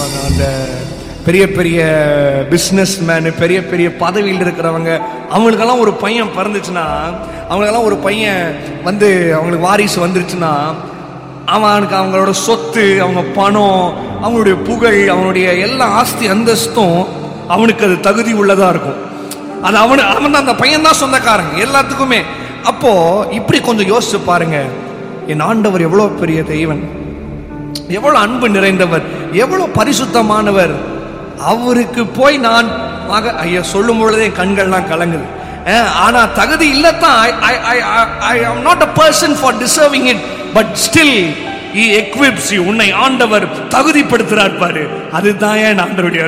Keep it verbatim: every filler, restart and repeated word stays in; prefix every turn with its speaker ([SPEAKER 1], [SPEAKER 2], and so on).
[SPEAKER 1] சொல்லுவாங்க, அந்த பெரிய பெரிய பிஸ்னஸ் மேனு, பெரிய பெரிய பதவியில் இருக்கிறவங்க, அவங்களுக்கெல்லாம் ஒரு பையன் பிறந்துச்சுன்னா, அவங்களுக்கெல்லாம் ஒரு பையன் வந்து அவங்களுக்கு வாரிசு வந்துருச்சுன்னா, அவனுக்கு அவங்களோட சொத்து, அவங்க பணம், அவங்களுடைய புகழ், அவனுடைய எல்லா ஆஸ்தி அந்தஸ்தும் அவனுக்கு அது தகுதி உள்ளதா இருக்கும். அது அவனு அவன் தான், அந்த பையன் தான் சொந்தக்காரங்க எல்லாத்துக்குமே. அப்போ இப்படி கொஞ்சம் யோசிச்சு பாருங்க, என் ஆண்டவர் எவ்வளவு பெரிய தெய்வன், எவ்வளவு அன்பு நிறைந்தவர், எவ்வளவு பரிசுத்தமானவர். அவருக்கு போய் நான் மக ஐயா சொல்லும் பொழுதே கண்கள்லாம் கலங்குது. ஆனா தகுதி இல்லத்தான். I am not a person for deserving it, but still he equips you. உன்னை ஆண்டவர் தகுதிப்படுத்துறார் பாரு, அதுதான் என் ஆண்டவருடைய